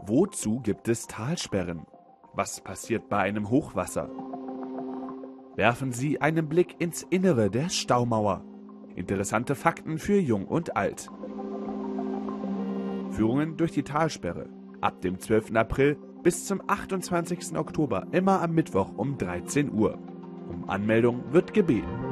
Wozu gibt es Talsperren? Was passiert bei einem Hochwasser? Werfen Sie einen Blick ins Innere der Staumauer. Interessante Fakten für Jung und Alt. Führungen durch die Talsperre. Ab dem 12. April bis zum 28. Oktober immer am Mittwoch um 13 Uhr. Um Anmeldung wird gebeten.